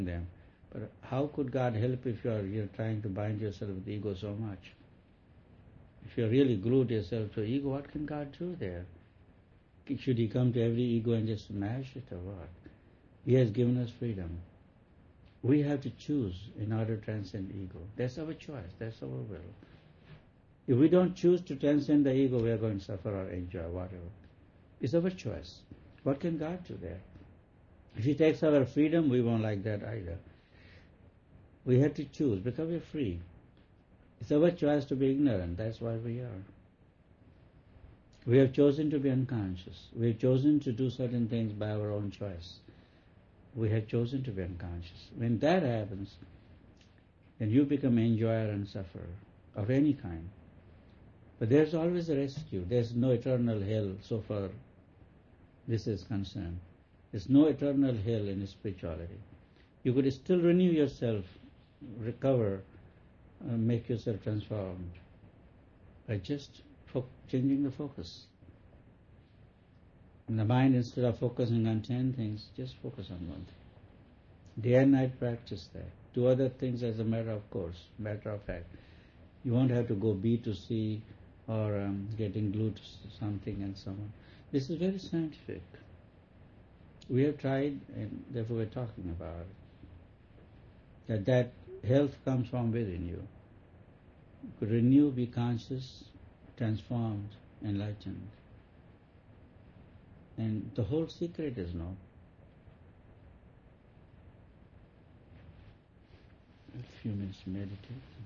them. But how could God help if you're trying to bind yourself with ego so much? If you're really glued yourself to ego, what can God do there? Should He come to every ego and just smash it or what? He has given us freedom. We have to choose in order to transcend ego. That's our choice. That's our will. If we don't choose to transcend the ego, we are going to suffer or enjoy whatever. It's our choice. What can God do there? If He takes our freedom, we won't like that either. We have to choose because we're free. It's our choice to be ignorant. That's why we are. We have chosen to be unconscious. We have chosen to do certain things by our own choice. We have chosen to be unconscious. When that happens, then you become enjoyer and sufferer of any kind. But there's always a rescue. There's no eternal hell so far this is concerned. There's no eternal hell in spirituality. You could still renew yourself, recover, make yourself transformed by just changing the focus. In the mind, instead of focusing on 10 things, just focus on one thing. Day and night practice that. Do other things as a matter of course, matter of fact. You won't have to go B to C or getting glued to something and so on. This is very scientific. We have tried, and therefore we're talking about it. That health comes from within you. You could renew, be conscious, transformed, enlightened. And the whole secret is known. A few minutes to meditate.